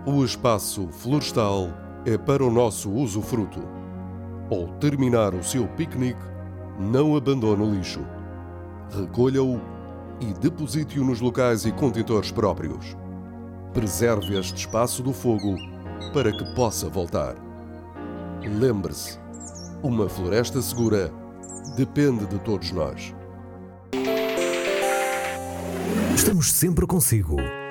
O espaço florestal é para o nosso usufruto. Ao terminar o seu piquenique, não abandone o lixo. Recolha-o e deposite-o nos locais e contentores próprios. Preserve este espaço do fogo para que possa voltar. Lembre-se, uma floresta segura depende de todos nós. Estamos sempre consigo.